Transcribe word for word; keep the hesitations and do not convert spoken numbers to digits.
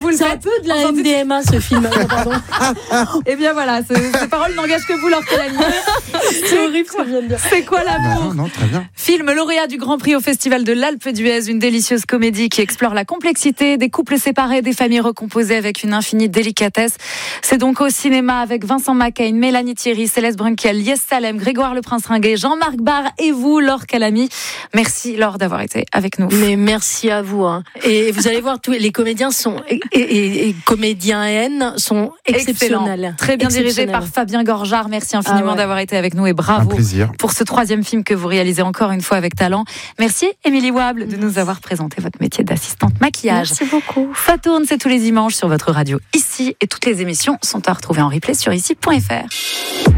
vous le C'est faites. un peu de la M D M A ce film. Pardon. Eh bien voilà, ce- ces paroles n'engagent que vous, Laure Calamy. C'est horrible ce que je viens de dire. C'est quoi l'amour ? Non, non, très bien. Film lauréat du Grand Prix au Festival de l'Alpe d'Huez, une délicieuse comédie qui explore la complexité des couples séparés, des familles recomposées avec une infinie délicatesse. C'est donc au cinéma avec Vincent Macaigne, Mélanie Thierry, Céleste Brunkel, Lies Salem, Grégoire Le Prince Ringuet, Jean-Marc Barr et vous, Laure Calamy. Merci Laure d'avoir été avec nous. Mais merci à vous. Hein. Et vous allez voir, tous les comédiens sont et, et, et comédiennes sont exceptionnels. Excellent. Très bien dirigé par Fabien Gorjard. Merci infiniment Ah ouais. d'avoir été avec nous et Un bravo plaisir. pour ce troisième film que vous réalisez encore une fois avec talent. Merci Émilie Wable de nous avoir présenté votre métier d'assistante maquillage. Merci beaucoup. Ça tourne, c'est tous les dimanches sur votre radio ici et toutes les émissions sont à retrouver en replay sur ici point f r.